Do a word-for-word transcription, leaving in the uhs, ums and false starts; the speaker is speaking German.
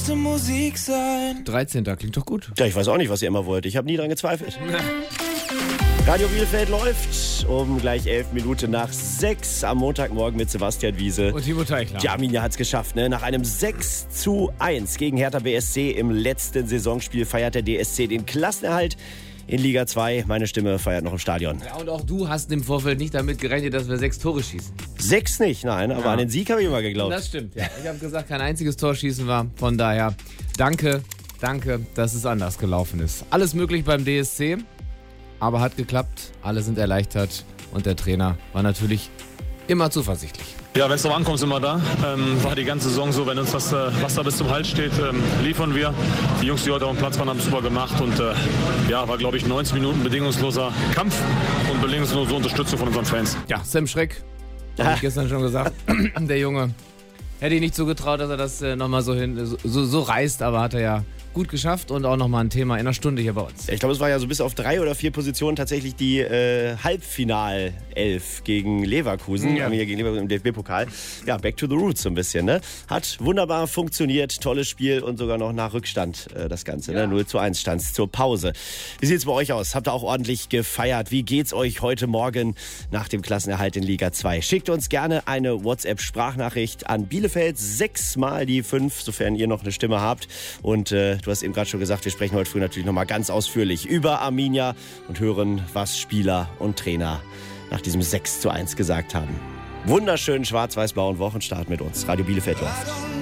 sollte Musik sein. dreizehnter klingt doch gut. Ja, ich weiß auch nicht, was ihr immer wollt. Ich habe nie dran gezweifelt. Radio Bielefeld läuft um gleich elf Minuten nach sechs am Montagmorgen mit Sebastian Wiese. Und Timo Teichler. Die Arminia hat es geschafft, ne? Nach einem sechs zu eins gegen Hertha B S C im letzten Saisonspiel feiert der D S C den Klassenerhalt in Liga zwei. Meine Stimme feiert noch im Stadion. Ja, und auch du hast im Vorfeld nicht damit gerechnet, dass wir sechs Tore schießen. Sechs nicht, nein, aber Ja. an den Sieg habe ich immer geglaubt. Das stimmt, ja. Ich habe gesagt, kein einziges Tor schießen war. Von daher, danke, danke, dass es anders gelaufen ist. Alles möglich beim D S C, aber hat geklappt. Alle sind erleichtert und der Trainer war natürlich immer zuversichtlich. Ja, wenn es drauf ankommt, sind wir da. Ähm, war die ganze Saison so, wenn uns das äh, Wasser bis zum Hals steht, ähm, liefern wir. Die Jungs, die heute auf dem Platz waren, haben es super gemacht und äh, ja, war, glaube ich, neunzig Minuten bedingungsloser Kampf und bedingungslose Unterstützung von unseren Fans. Ja, Sam Schreck, habe ich gestern schon gesagt, der Junge, hätte ich nicht zugetraut, dass er das äh, nochmal so, hin, so, so, so reißt, aber hat er ja gut geschafft und auch nochmal ein Thema in einer Stunde hier bei uns. Ich glaube, es war ja so bis auf drei oder vier Positionen tatsächlich die äh, Halbfinal-Elf gegen Leverkusen. Ja. Haben wir gegen Leverkusen im D F B-Pokal. Ja, back to the roots so ein bisschen, ne? Hat wunderbar funktioniert, tolles Spiel und sogar noch nach Rückstand äh, das Ganze, Ja. ne? null zu eins stand zur Pause. Wie sieht's bei euch aus? Habt ihr auch ordentlich gefeiert? Wie geht's euch heute Morgen nach dem Klassenerhalt in Liga zwei? Schickt uns gerne eine WhatsApp-Sprachnachricht an Bielefeld, sechs mal die fünf, sofern ihr noch eine Stimme habt. Und äh, du hast eben gerade schon gesagt, wir sprechen heute früh natürlich nochmal ganz ausführlich über Arminia und hören, was Spieler und Trainer nach diesem sechs zu eins gesagt haben. Wunderschönen schwarz-weiß-blauen Wochenstart mit uns. Radio Bielefeld läuft.